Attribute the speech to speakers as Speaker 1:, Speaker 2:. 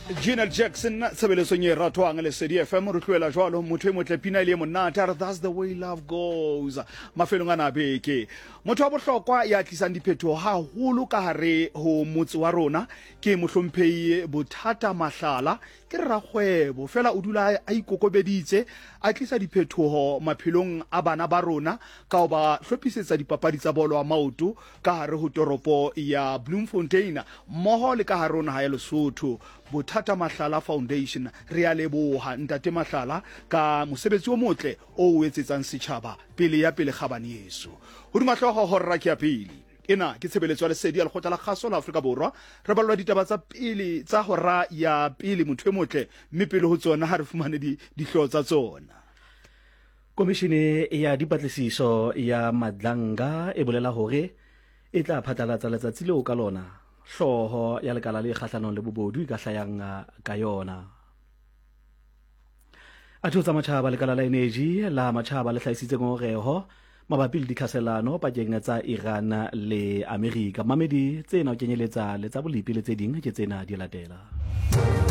Speaker 1: Gina Jackson tsebeletsong e ratwang le Sedi FM re tloela jwalo motho e motle pina ile monate are that's the way love goes mafelong ana beke motho wa bohlokwa ya tlisang diphetho haholo ka hare ho motse wa rona ke mohlomphehi Bothata Mahlala ke ragwebo fela o dula a ikokobeditse a tlisa diphetho maphelong a bana ba rona ka ho ba hlophisetsa dipapadi tsa bolo a maoto ka hare ho toropo ya Bloemfontein mmoho le ka hare ho naha ya Lesotho. Bothata Mahlala Foundation re a leboha ntate Mahlala ka mosebetsi o motle o etsetsang setjhaba pele ya pele kgabane yeso ho dimahloho horra ke ya pele ena ke tshebeletso ya Lesedi ya Lekgotla la Kgaso la Afrika Borwa re ballwa ditaba tsa pele tsa hora ya pele motho e motle mme pele ho tsona ha re fumane dihloho tsa tsona.
Speaker 2: Komishene ya dipatlisiso ya Madlanga e bolela hore e tla phatlalatsa letsatsi leo ka lona hloho ya lekala le kgahlanong le bobodu ka hlayang ka yona. A thotsa matjhaba lekala la energy la matjhaba le hlahisitse ngoreho mabapi le dikhaselano pakeng tsa Iran le Amerika. Mamedi tsena o kenyeletsa le tsa bolipi le tse ding ke tsena di latela.